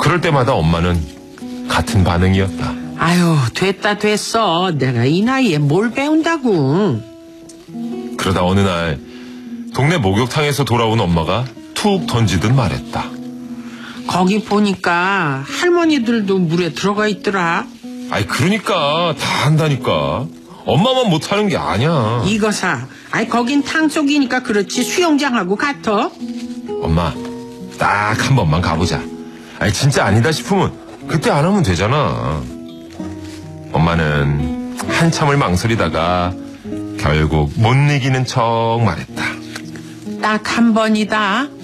그럴 때마다 엄마는 같은 반응이었다. 아유, 됐어. 내가 이 나이에 뭘 배운다고. 그러다 어느 날 동네 목욕탕에서 돌아온 엄마가 툭 던지듯 말했다. 거기 보니까 할머니들도 물에 들어가 있더라. 아이 그러니까 다 한다니까. 엄마만 못하는 게 아니야. 이거사. 거긴 탕 속이니까 그렇지 수영장하고 같아. 엄마 딱 한 번만 가보자. 진짜 아니다 싶으면 그때 안 하면 되잖아. 엄마는 한참을 망설이다가 결국 못 이기는 척 말했다. 딱 한 번이다.